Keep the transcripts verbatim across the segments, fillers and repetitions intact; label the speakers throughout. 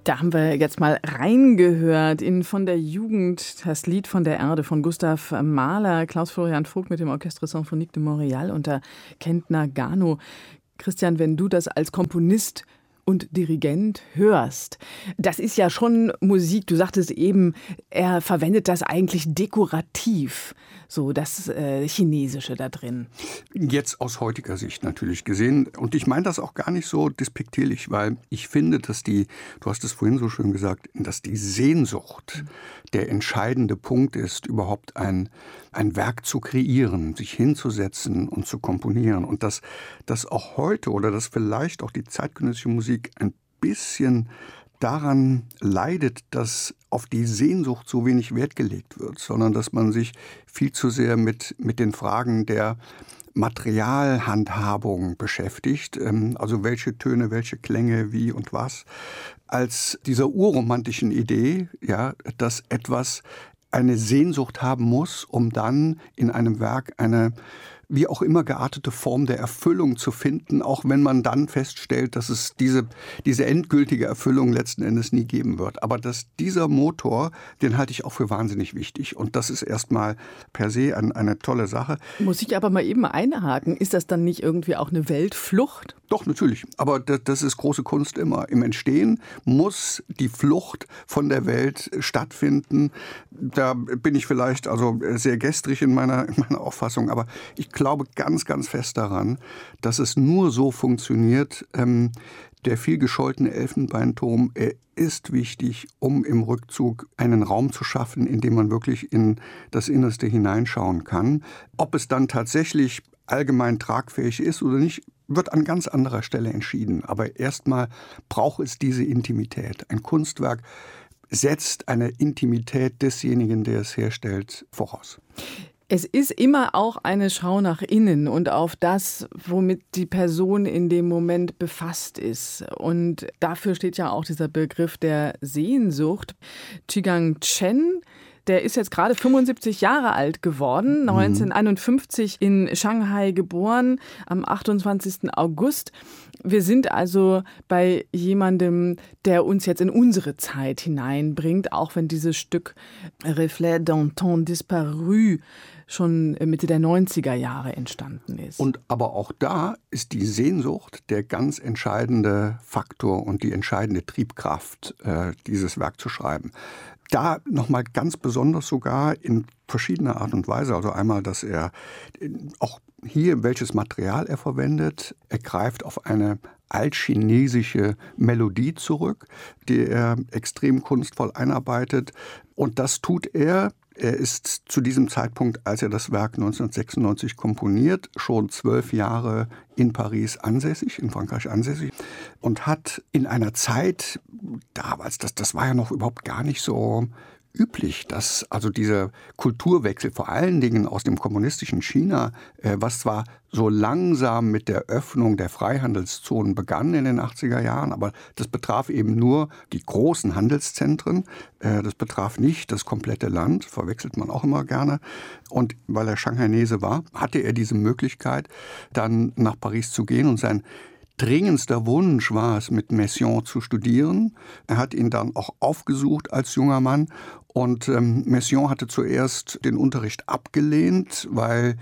Speaker 1: Da haben wir jetzt mal reingehört in Von der Jugend, das Lied von der Erde von Gustav Mahler, Klaus-Florian Vogt mit dem Orchestre Symphonique de Montréal unter Kent Nagano. Christian, wenn du das als Komponist und Dirigent hörst, das ist ja schon Musik, du sagtest eben, er verwendet das eigentlich dekorativ, so das äh, Chinesische da drin.
Speaker 2: Jetzt aus heutiger Sicht natürlich gesehen, und ich meine das auch gar nicht so despektierlich, weil ich finde, dass die, du hast es vorhin so schön gesagt, dass die Sehnsucht der entscheidende Punkt ist, überhaupt ein, ein Werk zu kreieren, sich hinzusetzen und zu komponieren, und dass das auch heute oder dass vielleicht auch die zeitgenössische Musik ein bisschen daran leidet, dass auf die Sehnsucht so wenig Wert gelegt wird, sondern dass man sich viel zu sehr mit, mit den Fragen der Materialhandhabung beschäftigt, also welche Töne, welche Klänge, wie und was, als dieser urromantischen Idee, ja, dass etwas eine Sehnsucht haben muss, um dann in einem Werk eine wie auch immer geartete Form der Erfüllung zu finden, auch wenn man dann feststellt, dass es diese, diese endgültige Erfüllung letzten Endes nie geben wird. Aber dass dieser Motor, den halte ich auch für wahnsinnig wichtig. Und das ist erstmal per se ein, eine tolle Sache.
Speaker 1: Muss ich aber mal eben einhaken. Ist das dann nicht irgendwie auch eine Weltflucht?
Speaker 2: Doch, natürlich. Aber das, das ist große Kunst immer. Im Entstehen muss die Flucht von der Welt stattfinden. Da bin ich vielleicht also sehr gestrig in meiner, in meiner Auffassung. Aber ich glaube, Ich glaube ganz, ganz fest daran, dass es nur so funktioniert. Ähm, der viel gescholtene Elfenbeinturm, er ist wichtig, um im Rückzug einen Raum zu schaffen, in dem man wirklich in das Innerste hineinschauen kann. Ob es dann tatsächlich allgemein tragfähig ist oder nicht, wird an ganz anderer Stelle entschieden. Aber erstmal braucht es diese Intimität. Ein Kunstwerk setzt eine Intimität desjenigen, der es herstellt, voraus.
Speaker 1: Es ist immer auch eine Schau nach innen und auf das, womit die Person in dem Moment befasst ist. Und dafür steht ja auch dieser Begriff der Sehnsucht. Chigang Chen, der ist jetzt gerade fünfundsiebzig Jahre alt geworden, neunzehnhunderteinundfünfzig in Shanghai geboren, am achtundzwanzigsten August. Wir sind also bei jemandem, der uns jetzt in unsere Zeit hineinbringt, auch wenn dieses Stück Reflet d'un temps disparu schon Mitte der neunziger Jahre entstanden ist.
Speaker 2: Und aber auch da ist die Sehnsucht der ganz entscheidende Faktor und die entscheidende Triebkraft, äh, dieses Werk zu schreiben. Da nochmal ganz besonders sogar in verschiedener Art und Weise. Also einmal, dass er auch hier, welches Material er verwendet. Er greift auf eine altchinesische Melodie zurück, die er extrem kunstvoll einarbeitet. Und das tut er. Er ist zu diesem Zeitpunkt, als er das Werk neunzehnhundertsechsundneunzig komponiert, schon zwölf Jahre in Paris ansässig, in Frankreich ansässig, und hat in einer Zeit, damals, das, das war ja noch überhaupt gar nicht so üblich, dass also dieser Kulturwechsel vor allen Dingen aus dem kommunistischen China, äh, was zwar so langsam mit der Öffnung der Freihandelszonen begann in den achtziger Jahren, aber das betraf eben nur die großen Handelszentren, äh, das betraf nicht das komplette Land, verwechselt man auch immer gerne. Und weil er Shanghainese war, hatte er diese Möglichkeit, dann nach Paris zu gehen, und sein dringendster Wunsch war es, mit Messiaen zu studieren. Er hat ihn dann auch aufgesucht als junger Mann. Und ähm, Messiaen hatte zuerst den Unterricht abgelehnt, weil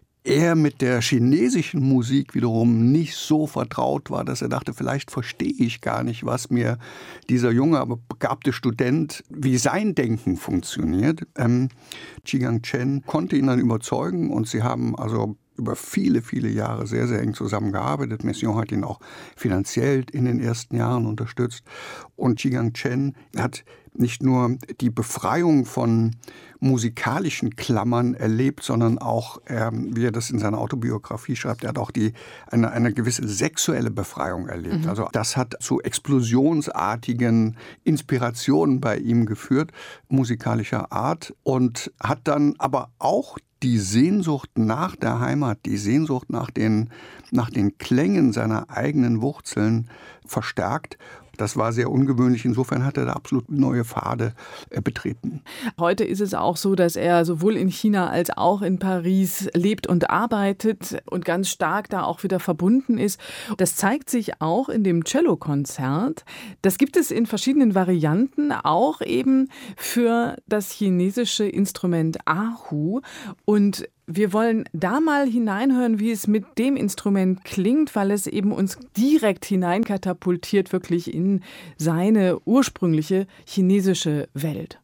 Speaker 2: er mit der chinesischen Musik wiederum nicht so vertraut war, dass er dachte, vielleicht verstehe ich gar nicht, was mir dieser junge, aber begabte Student, wie sein Denken funktioniert. Ähm, Chigang Chen konnte ihn dann überzeugen, und sie haben also über viele, viele Jahre sehr, sehr eng zusammengearbeitet. Messiaen hat ihn auch finanziell in den ersten Jahren unterstützt. Und Chigang Chen hat nicht nur die Befreiung von musikalischen Klammern erlebt, sondern auch, ähm, wie er das in seiner Autobiografie schreibt, er hat auch die, eine, eine gewisse sexuelle Befreiung erlebt. Mhm. Also das hat zu explosionsartigen Inspirationen bei ihm geführt, musikalischer Art, und hat dann aber auch die Sehnsucht nach der Heimat, die Sehnsucht nach den, nach den Klängen seiner eigenen Wurzeln verstärkt. Das war sehr ungewöhnlich. Insofern hat er da absolut neue Pfade äh, betreten.
Speaker 1: Heute ist es auch so, dass er sowohl in China als auch in Paris lebt und arbeitet und ganz stark da auch wieder verbunden ist. Das zeigt sich auch in dem Cellokonzert. Das gibt es in verschiedenen Varianten, auch eben für das chinesische Instrument Erhu. Und wir wollen da mal hineinhören, wie es mit dem Instrument klingt, weil es eben uns direkt hineinkatapultiert wirklich in seine ursprüngliche chinesische Welt.